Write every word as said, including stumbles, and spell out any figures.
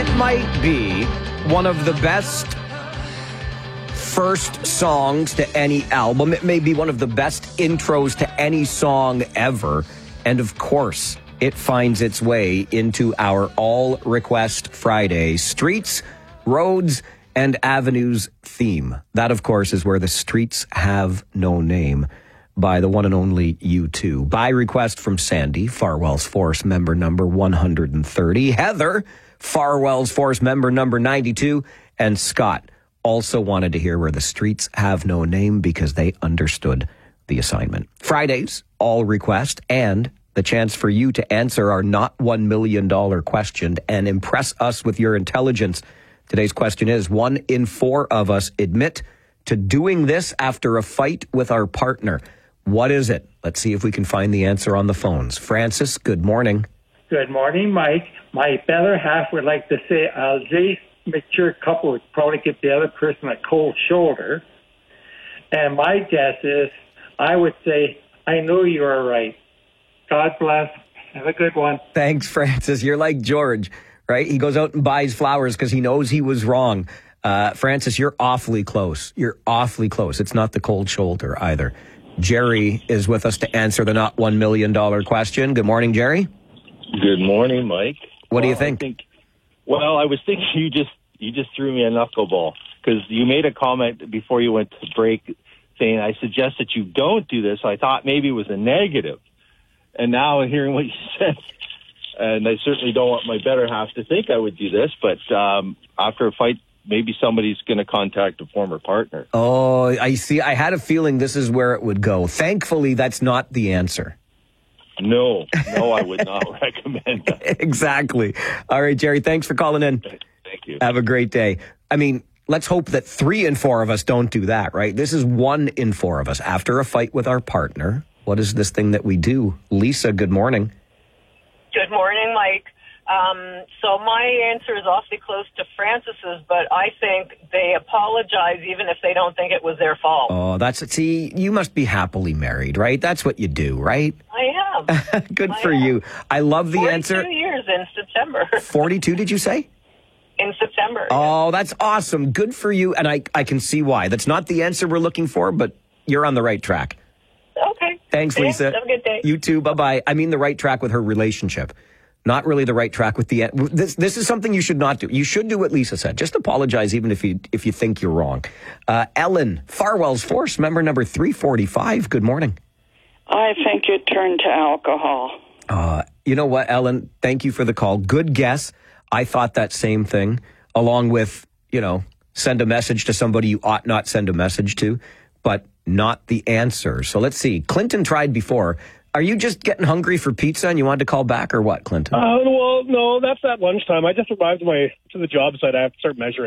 It might be one of the best first songs to any album. It may be one of the best intros to any song ever. And of course, it finds its way into our All Request Friday Streets, Roads, and Avenues theme. That, of course, is where the Streets Have No Name by the one and only U two. By request from Sandy, Farwell's Force member number one hundred thirty, Heather, Farwell's Force member number ninety-two, and Scott also wanted to hear Where the Streets Have No Name because they understood the assignment. Fridays, all request, and the chance for you to answer our not one million dollars question and impress us with your intelligence. Today's question is, one in four of us admit to doing this after a fight with our partner. What is it? Let's see if we can find the answer on the phones. Francis, good morning. Good morning, Mike. My better half would like to say a J mature couple would probably give the other person a cold shoulder. And my guess is, I would say, I know you are right. God bless. Have a good one. Thanks, Francis. You're like George, right? He goes out and buys flowers because he knows he was wrong. Uh, Francis, you're awfully close. You're awfully close. It's not the cold shoulder either. Jerry is with us to answer the not one million dollars question. Good morning, Jerry. Good morning, Mike. What well, do you think? I think? Well, I was thinking you just you just threw me a knuckleball because you made a comment before you went to break saying, I suggest that you don't do this. I thought maybe it was a negative. And now hearing what you said, and I certainly don't want my better half to think I would do this, but um, after a fight, maybe somebody's going to contact a former partner. Oh, I see. I had a feeling this is where it would go. Thankfully, that's not the answer. No, no, I would not recommend that. Exactly. All right, Jerry, thanks for calling in. Thank you. Have a great day. I mean, let's hope that three in four of us don't do that, right? This is one in four of us. After a fight with our partner, what is this thing that we do? Lisa, good morning. Good morning, Mike. Um, so my answer is awfully close to Francis's, but I think they apologize even if they don't think it was their fault. Oh, that's, see, you must be happily married, right? That's what you do, right? I am. Good I for am. you. I love the answer. forty-two years in September. forty-two, did you say? In September. Oh, that's awesome. Good for you. And I, I can see why. That's not the answer we're looking for, but you're on the right track. Okay. Thanks, Lisa. Have a good day. You too. Bye-bye. I mean the right track with her relationship. Not really the right track with the... This This is something you should not do. You should do what Lisa said. Just apologize even if you if you think you're wrong. Uh, Ellen, Farwell's Force, member number three forty-five. Good morning. I think you turn to alcohol. Uh, you know what, Ellen? Thank you for the call. Good guess. I thought that same thing, along with, you know, send a message to somebody you ought not send a message to, but not the answer. So let's see. Clinton tried before. Are you just getting hungry for pizza and you wanted to call back or what, Clinton? Uh, well, no, that's at lunchtime. I just arrived to my to the job site. I have to start measuring.